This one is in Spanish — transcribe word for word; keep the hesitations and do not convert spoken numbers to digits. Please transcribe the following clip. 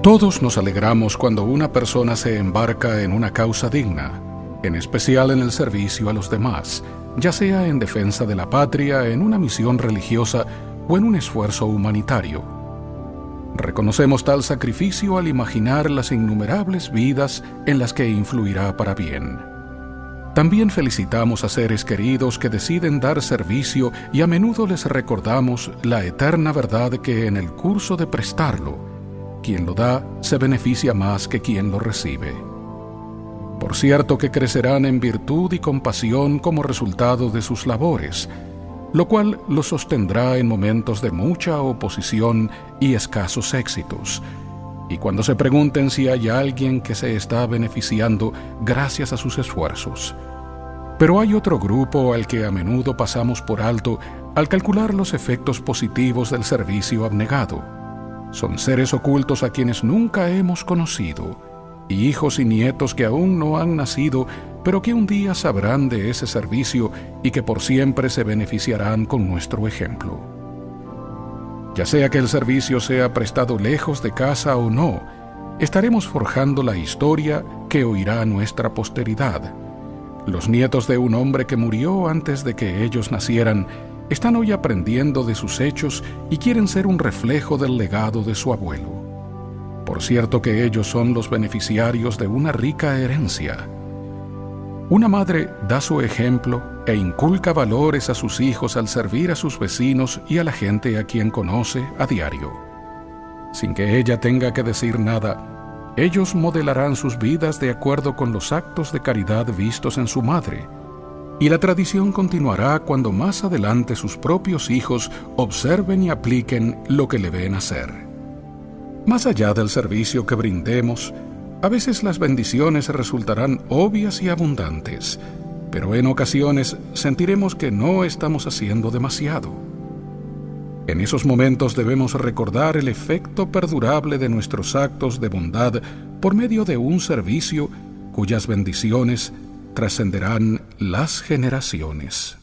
Todos nos alegramos cuando una persona se embarca en una causa digna, en especial en el servicio a los demás, ya sea en defensa de la patria, en una misión religiosa o en un esfuerzo humanitario. Reconocemos tal sacrificio al imaginar las innumerables vidas en las que influirá para bien. También felicitamos a seres queridos que deciden dar servicio y a menudo les recordamos la eterna verdad que en el curso de prestarlo, quien lo da se beneficia más que quien lo recibe. Por cierto que crecerán en virtud y compasión como resultado de sus labores, lo cual los sostendrá en momentos de mucha oposición y escasos éxitos. Y cuando se pregunten si hay alguien que se está beneficiando gracias a sus esfuerzos. Pero hay otro grupo al que a menudo pasamos por alto al calcular los efectos positivos del servicio abnegado. Son seres ocultos a quienes nunca hemos conocido, y hijos y nietos que aún no han nacido, pero que un día sabrán de ese servicio y que por siempre se beneficiarán con nuestro ejemplo. Ya sea que el servicio sea prestado lejos de casa o no, estaremos forjando la historia que oirá nuestra posteridad. Los nietos de un hombre que murió antes de que ellos nacieran están hoy aprendiendo de sus hechos y quieren ser un reflejo del legado de su abuelo. Por cierto que ellos son los beneficiarios de una rica herencia. Una madre da su ejemplo e inculca valores a sus hijos al servir a sus vecinos y a la gente a quien conoce a diario. Sin que ella tenga que decir nada, ellos modelarán sus vidas de acuerdo con los actos de caridad vistos en su madre, y la tradición continuará cuando más adelante sus propios hijos observen y apliquen lo que le ven hacer. Más allá del servicio que brindemos, a veces las bendiciones resultarán obvias y abundantes, pero en ocasiones sentiremos que no estamos haciendo demasiado. En esos momentos debemos recordar el efecto perdurable de nuestros actos de bondad por medio de un servicio cuyas bendiciones trascenderán las generaciones.